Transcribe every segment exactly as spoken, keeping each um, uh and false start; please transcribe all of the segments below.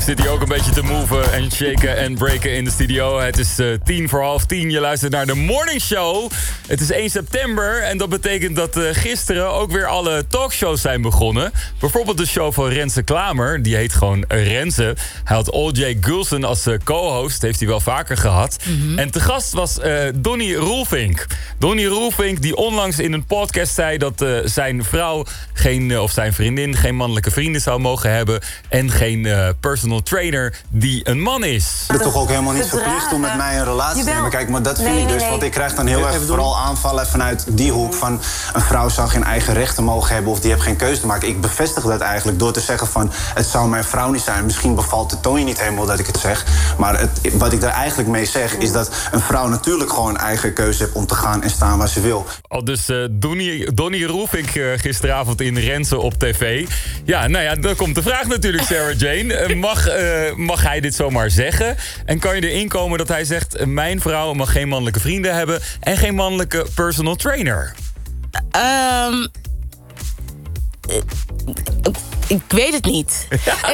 We zitten hier ook een beetje te moven en shaken en breken in de studio. Het is uh, tien voor half tien. Je luistert naar de Morning Show. Het is één september en dat betekent dat uh, gisteren ook weer alle talkshows zijn begonnen. Bijvoorbeeld de show van Renze Klamer. Die heet gewoon Renze. Hij had O J Gulsen als uh, co-host. Heeft hij wel vaker gehad. Mm-hmm. En te gast was uh, Donnie Roelvink. Donnie Roelvink die onlangs in een podcast zei dat uh, zijn vrouw geen, uh, of zijn vriendin geen mannelijke vrienden zou mogen hebben. En geen uh, personal trainer die een man is. Het is toch ook helemaal niet verplicht om met mij een relatie te hebben. Kijk, maar dat vind nee, ik dus. Nee, nee. Want ik krijg dan heel ja, erg vooral aanvallen vanuit die hoek van een vrouw zou geen eigen rechten mogen hebben of die heeft geen keuze te maken. Ik bevestig dat eigenlijk door te zeggen van het zou mijn vrouw niet zijn. Misschien bevalt het Tony niet helemaal dat ik het zeg. Maar het, wat ik daar eigenlijk mee zeg is dat een vrouw natuurlijk gewoon een eigen keuze heeft om te gaan en staan waar ze wil. Al dus uh, Donnie, Donnie Roelvink uh, gisteravond in Renze op tv. Ja, nou ja, dan komt de vraag natuurlijk, Sarah Jane. Uh, mag, uh, mag hij dit zomaar zeggen? En kan je erin komen dat hij zegt, uh, mijn vrouw mag geen mannelijke vrienden hebben en geen mannelijke personal trainer? Um, ik weet het niet.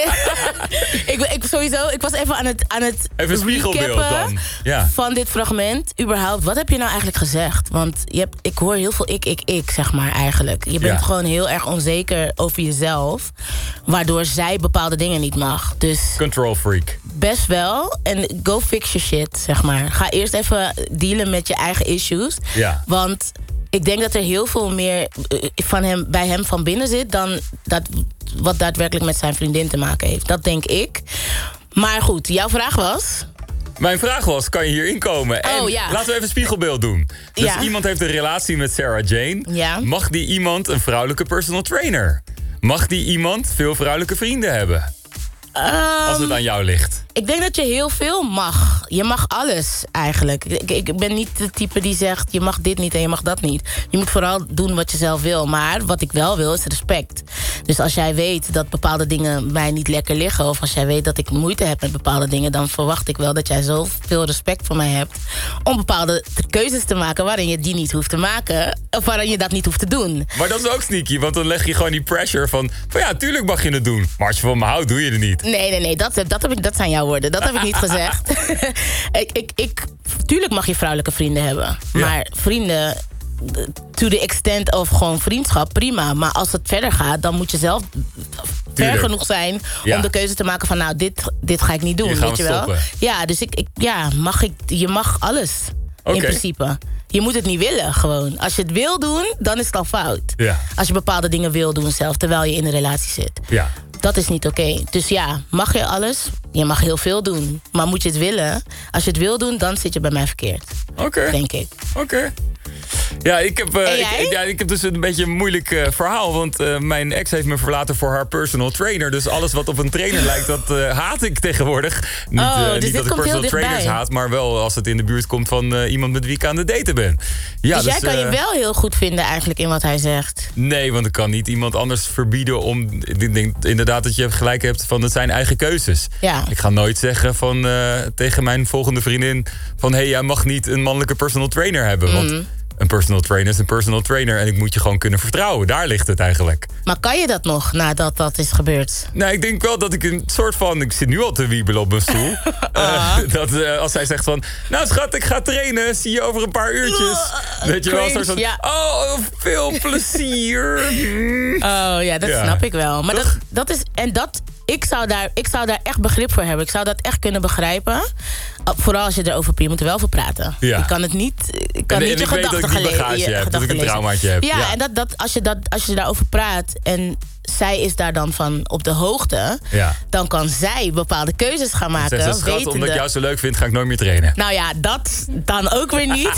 ik, ik, sowieso, ik was even aan het, aan het even spiegelbeeld dan. Ja. Van dit fragment. Überhaupt, wat heb je nou eigenlijk gezegd? Want je hebt, ik hoor heel veel ik, ik, ik, zeg maar eigenlijk. Je bent ja. gewoon heel erg onzeker over jezelf. Waardoor zij bepaalde dingen niet mag. Dus control freak. Best wel. En go fix your shit, zeg maar. Ga eerst even dealen met je eigen issues. Ja. Want ik denk dat er heel veel meer van hem, bij hem van binnen zit dan dat wat daadwerkelijk met zijn vriendin te maken heeft. Dat denk ik. Maar goed, jouw vraag was? Mijn vraag was, kan je hierin komen? En oh, ja. laten we even een spiegelbeeld doen. Dus ja. iemand heeft een relatie met Sarah Jane. Ja. Mag die iemand een vrouwelijke personal trainer? Mag die iemand veel vrouwelijke vrienden hebben? Um, Als het aan jou ligt. Ik denk dat je heel veel mag. Je mag alles eigenlijk. Ik, ik ben niet de type die zegt, je mag dit niet en je mag dat niet. Je moet vooral doen wat je zelf wil. Maar wat ik wel wil is respect. Dus als jij weet dat bepaalde dingen mij niet lekker liggen, of als jij weet dat ik moeite heb met bepaalde dingen, dan verwacht ik wel dat jij zoveel respect voor mij hebt om bepaalde keuzes te maken waarin je die niet hoeft te maken, of waarin je dat niet hoeft te doen. Maar dat is ook sneaky, want dan leg je gewoon die pressure van, van ja, tuurlijk mag je het doen. Maar als je van me houdt, doe je het niet. Nee, nee, nee, dat, dat, heb ik, dat zijn jouw woorden. Dat heb ik niet gezegd. ik, ik, ik, tuurlijk mag je vrouwelijke vrienden hebben. Ja. Maar vrienden, to the extent of gewoon vriendschap, prima. Maar als het verder gaat, dan moet je zelf ver genoeg zijn ja. om de keuze te maken van, nou, dit, dit ga ik niet doen. Weet je wel? Stoppen. Ja, dus ik, ik, ja, mag ik, je mag alles. Okay. In principe. Je moet het niet willen, gewoon. Als je het wil doen, dan is het al fout. Ja. Als je bepaalde dingen wil doen zelf, terwijl je in een relatie zit. Ja. Dat is niet oké. Okay. Dus ja, mag je alles? Je mag heel veel doen. Maar moet je het willen? Als je het wil doen, dan zit je bij mij verkeerd. Oké. Okay. Denk ik. Oké. Okay. Ja, ik heb, uh, ik, ja, ik heb dus een beetje een moeilijk uh, verhaal. Want uh, mijn ex heeft me verlaten voor haar personal trainer. Dus alles wat op een trainer lijkt, dat uh, haat ik tegenwoordig. Niet, oh, uh, dus niet dat ik personal trainers haat, maar wel als het in de buurt komt van uh, iemand met wie ik aan de daten ben. Ja, dus, dus jij kan uh, je wel heel goed vinden eigenlijk in wat hij zegt? Nee, want ik kan niet iemand anders verbieden om... Ik denk inderdaad dat je gelijk hebt van het zijn eigen keuzes. Ja. Ik ga nooit zeggen van, uh, tegen mijn volgende vriendin van, hé, hey, jij mag niet een mannelijke personal trainer hebben. Mm. Want een personal trainer is een personal trainer en ik moet je gewoon kunnen vertrouwen. Daar ligt het eigenlijk. Maar kan je dat nog nadat dat is gebeurd? Nou, ik denk wel dat ik een soort van... Ik zit nu al te wiebelen op mijn stoel. uh, dat uh, als hij zegt van... Nou schat, ik ga trainen. Zie je over een paar uurtjes. Uh, Weet je wel, een soort van... Ja. Oh, veel plezier. Oh ja, dat ja. snap ik wel. Maar dat, dat is... En dat... Ik zou, daar, ik zou daar echt begrip voor hebben. Ik zou dat echt kunnen begrijpen. Vooral als je erover... Je moet er wel over praten. Ja. Ik kan het niet... Ik kan en, niet en je gedachten gelezen. Dat ik die bagage heb. Dat ik een traumaatje heb. Ja, ja. en dat, dat, als, je dat, als je daarover praat... En zij is daar dan van op de hoogte... Ja. Dan kan zij bepaalde keuzes gaan maken. Zegt ze, schat, wetende, omdat ik jou zo leuk vind... ga ik nooit meer trainen. Nou ja, dat dan ook weer niet.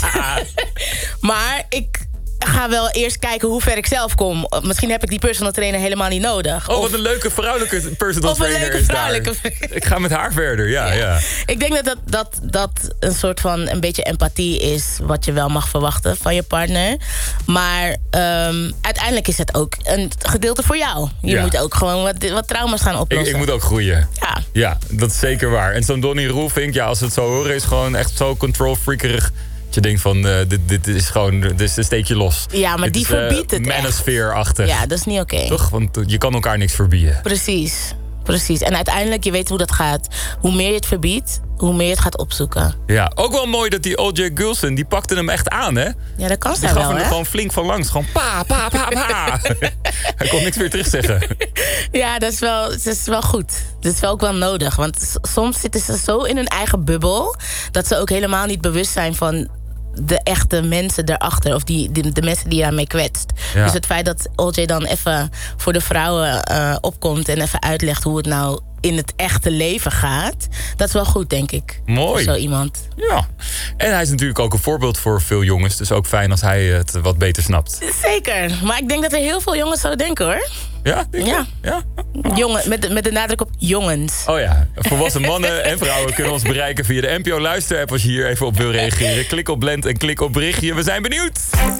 Maar ik... ga wel eerst kijken hoe ver ik zelf kom. Misschien heb ik die personal trainer helemaal niet nodig. Oh, of, wat een leuke vrouwelijke personal of een trainer leuke is vrouwelijke daar. Ik ga met haar verder, ja, ja. ja. Ik denk dat dat, dat dat een soort van een beetje empathie is... wat je wel mag verwachten van je partner. Maar um, uiteindelijk is het ook een gedeelte voor jou. Je ja. moet ook gewoon wat, wat trauma's gaan oplossen. Ik, ik moet ook groeien. Ja. Ja, dat is zeker waar. En zo'n Donnie Roelvink, ja, als we het zo horen... is gewoon echt zo control-freakerig... je denkt van, uh, dit, dit is gewoon, dit is een steekje los. Ja, maar dit die is, verbiedt uh, het manosphere-achtig. Ja, dat is niet oké. Okay. Toch? Want je kan elkaar niks verbieden. Precies. Precies. En uiteindelijk, je weet hoe dat gaat. Hoe meer je het verbiedt, hoe meer je het gaat opzoeken. Ja, ook wel mooi dat die O J Gulson, die pakte hem echt aan, hè? Ja, dat kan die wel, gaf hem hè? er gewoon flink van langs. Gewoon pa, pa, pa, pa. Hij kon niks meer terugzeggen. Ja, dat is, wel, dat is wel goed. Dat is wel ook wel nodig. Want soms zitten ze zo in hun eigen bubbel dat ze ook helemaal niet bewust zijn van de echte mensen daarachter. Of die, de, de mensen die je daarmee kwetst. Ja. Dus het feit dat O J dan even voor de vrouwen uh, opkomt en even uitlegt hoe het nou in het echte leven gaat, dat is wel goed, denk ik. Mooi. Voor zo iemand. Ja. En hij is natuurlijk ook een voorbeeld voor veel jongens. Dus ook fijn als hij het wat beter snapt. Zeker. Maar ik denk dat er heel veel jongens zouden denken, hoor. Ja? Ja. ja? Jongen, met, met de nadruk op jongens. Oh ja. Volwassen mannen en vrouwen kunnen ons bereiken via de N P O Luister-app als je hier even op wil reageren. Klik op Blend en klik op berichtje. We zijn benieuwd.